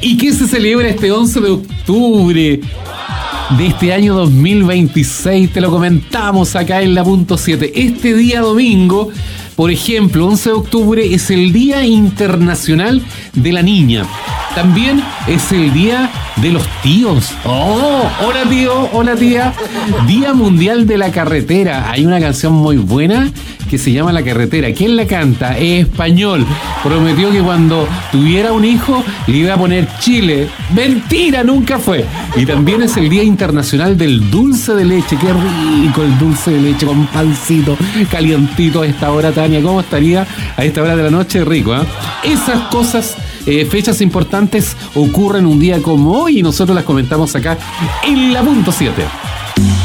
¿Y qué se celebra este 11 de octubre de este año 2026? Te lo comentamos acá en la punto 7. Este día domingo, por ejemplo, 11 de octubre es el Día Internacional de la Niña. También es el Día de los Tíos. ¡Oh! Hola tío, hola tía. Día Mundial de la Carretera. Hay una canción muy buena que se llama La Carretera. ¿Quién la canta? Es español. Prometió que cuando tuviera un hijo le iba a poner Chile. Mentira, nunca fue. Y también es el Día Internacional del Dulce de Leche. Qué rico el dulce de leche con pancito calientito a esta hora, Tania. ¿Cómo estaría a esta hora de la noche? Rico, ¿eh? Esas cosas, fechas importantes ocurren un día como hoy y nosotros las comentamos acá en la punto 7.